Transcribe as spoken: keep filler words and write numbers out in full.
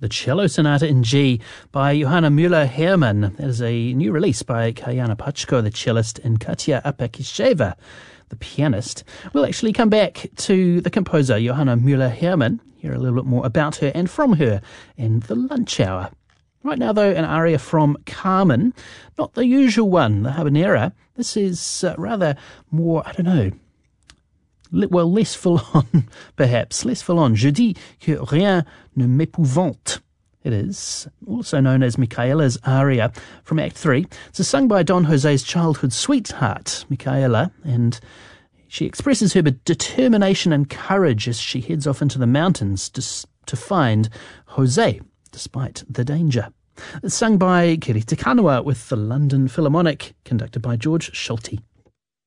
The Cello Sonata in G by Johanna Müller-Hermann. That is a new release by Kayana Pachko, the cellist, and Katya Apakisheva, the pianist. We'll actually come back to the composer, Johanna Müller-Hermann, hear a little bit more about her and from her in the lunch hour. Right now, though, an aria from Carmen. Not the usual one, the habanera. This is uh, rather more, I don't know, well, less full-on, perhaps, less full-on. Je dis que rien ne m'épouvante. It is, also known as Micaela's aria from Act three. It's sung by Don Jose's childhood sweetheart, Micaela, and she expresses her determination and courage as she heads off into the mountains to, to find Jose, despite the danger. It's sung by Kirita Kanua with the London Philharmonic, conducted by George Schulte.